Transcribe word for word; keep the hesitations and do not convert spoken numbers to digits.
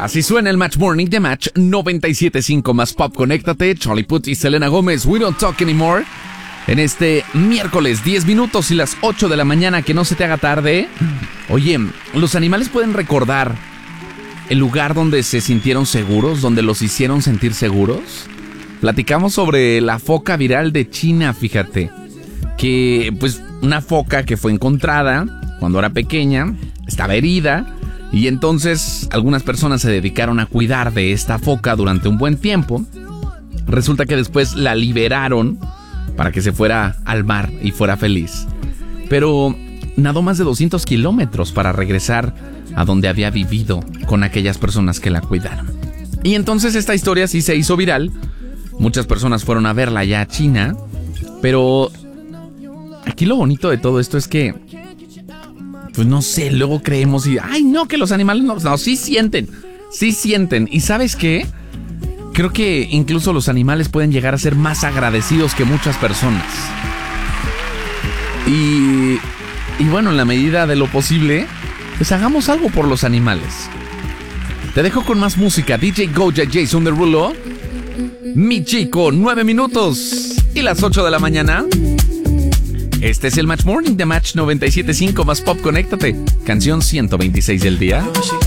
Así suena el Match Morning de Match noventa y siete punto cinco más Pop. Conéctate, Charlie Puth y Selena Gómez, We Don't Talk Anymore. En este miércoles, diez minutos y las ocho de la mañana, que no se te haga tarde. Oye, los animales pueden recordar el lugar donde se sintieron seguros, donde los hicieron sentir seguros. Platicamos sobre la foca viral de China, fíjate. Que, pues, una foca que fue encontrada cuando era pequeña, estaba herida. Y entonces algunas personas se dedicaron a cuidar de esta foca durante un buen tiempo. Resulta que después la liberaron para que se fuera al mar y fuera feliz. Pero nadó más de doscientos kilómetros para regresar a donde había vivido con aquellas personas que la cuidaron. Y entonces esta historia sí se hizo viral. Muchas personas fueron a verla ya a China. Pero aquí lo bonito de todo esto es que, pues no sé, luego creemos y... ¡Ay, no, que los animales no! No, sí sienten, sí sienten. ¿Y sabes qué? Creo que incluso los animales pueden llegar a ser más agradecidos que muchas personas. Y, y bueno, en la medida de lo posible, pues hagamos algo por los animales. Te dejo con más música. D J Goya, Jason Derulo, Mi Chico, nueve minutos y las ocho de la mañana. Este es el Match Morning de Match noventa y siete punto cinco más Pop. Conéctate. Canción ciento veintiséis del día.